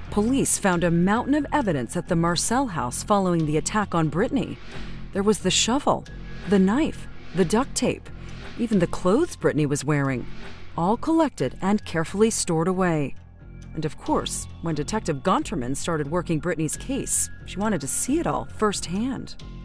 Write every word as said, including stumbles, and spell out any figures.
Police found a mountain of evidence at the Marcel house following the attack on Britney. There was the shovel, the knife, the duct tape, even the clothes Britney was wearing, all collected and carefully stored away. And of course, when Detective Gonterman started working Britney's case, she wanted to see it all firsthand.